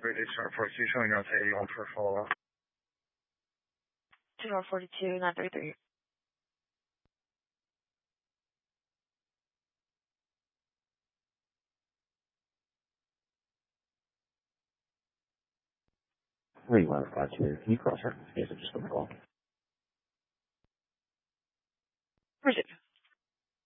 British Star 42 showing out to 81 for follow-up. 242, 933. Wait, 152. Can you cross her? Yes, I just got a call.